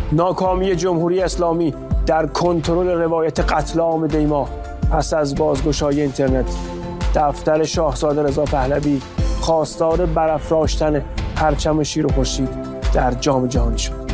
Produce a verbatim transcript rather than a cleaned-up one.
ناکامی جمهوری اسلامی در کنترل روایت قتل عام دیما پس از بازگشایی اینترنت، دفتر شاهزاده رضا پهلوی خواستار برافراشتن پرچم شیر و خورشید در جام جهانی شد.